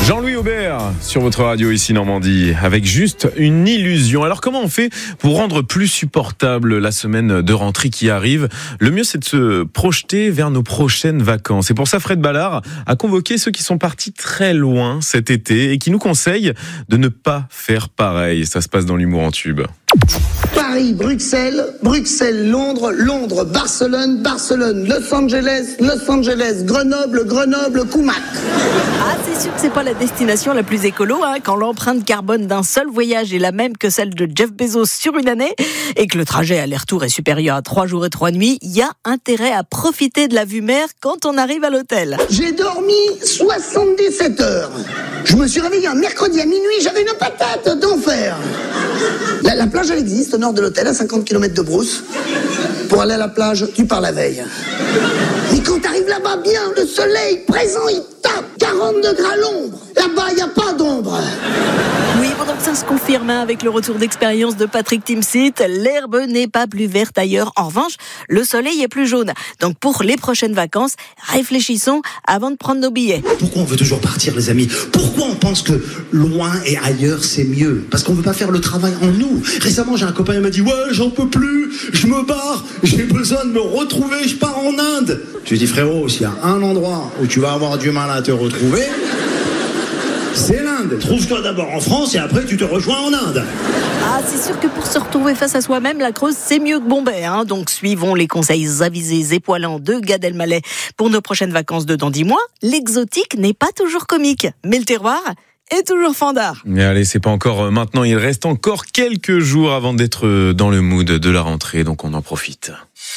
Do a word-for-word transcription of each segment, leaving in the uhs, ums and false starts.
Jean-Louis Aubert sur votre radio ici Normandie avec juste une illusion. Alors comment on fait pour rendre plus supportable la semaine de rentrée qui arrive ? Le mieux c'est de se projeter vers nos prochaines vacances. Et pour ça Fred Ballard a convoqué ceux qui sont partis très loin cet été et qui nous conseillent de ne pas faire pareil. Ça se passe dans l'humour en tube. Paris, Bruxelles, Bruxelles, Londres, Londres, Barcelone, Barcelone, Los Angeles, Los Angeles, Grenoble, Grenoble, Kumak. Ah, c'est sûr que c'est pas la destination la plus écolo, hein, quand l'empreinte carbone d'un seul voyage est la même que celle de Jeff Bezos sur une année et que le trajet aller-retour est supérieur à trois jours et trois nuits. Il y a intérêt à profiter de la vue mer quand on arrive à l'hôtel. J'ai dormi soixante-dix-sept heures. Je me suis réveillé un mercredi à minuit, j'avais une patate d'enfer. La, la plage, elle existe au nord de l'hôtel, à cinquante kilomètres de Brousse. Pour aller à la plage, tu pars la veille. Mais quand t'arrives là-bas bien, le soleil présent, il tape quarante degrés à l'ombre. Là-bas, il n'y a pas d'ombre. Oui, pendant que ça se confirme hein, avec le retour d'expérience de Patrick Timsit, l'herbe n'est pas plus verte ailleurs. En revanche, le soleil est plus jaune. Donc pour les prochaines vacances, réfléchissons avant de prendre nos billets. Pourquoi on veut toujours partir, les amis ? Pourquoi on pense que loin et ailleurs, c'est mieux ? Parce qu'on ne veut pas faire le travail en nous. Récemment, j'ai un copain qui m'a dit « Ouais, j'en peux plus, je me barre, j'ai besoin de me retrouver, je pars en Inde. » Je lui dis « Frérot, s'il y a un endroit où tu vas avoir du mal à te retrouver, c'est l'Inde. Trouve-toi d'abord en France et après tu te rejoins en Inde. » Ah, c'est sûr que pour se retrouver face à soi-même, la Creuse, c'est mieux que Bombay. Hein. Donc suivons les conseils avisés et poilants de Gad Elmaleh pour nos prochaines vacances de dans dix mois. L'exotique n'est pas toujours comique, mais le terroir est toujours fandard. Mais allez, c'est pas encore maintenant, il reste encore quelques jours avant d'être dans le mood de la rentrée, donc on en profite.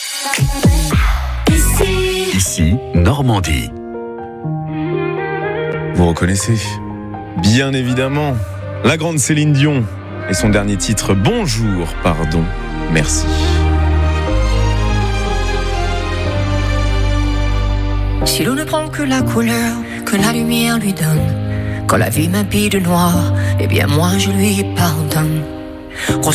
Ici, Ici Normandie. Vous reconnaissez ? Bien évidemment, la grande Céline Dion et son dernier titre « Bonjour, pardon, merci ». Si l'on ne prend que la couleur que la lumière lui donne, quand la vie m'habille de noir, eh bien moi je lui pardonne.